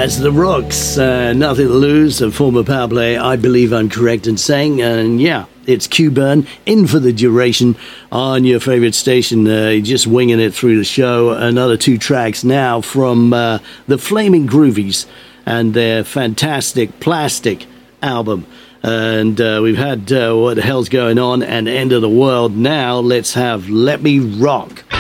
That's The Rooks. Nothing to Lose, a former power play, I believe I'm correct in saying. And yeah, it's Q-Burn in for the duration on your favourite station. Just winging it through the show. Another two tracks now from the Flaming Groovies and their fantastic Plastic album. And we've had What the Hell's Going On and End of the World. Now let's have Let Me Rock.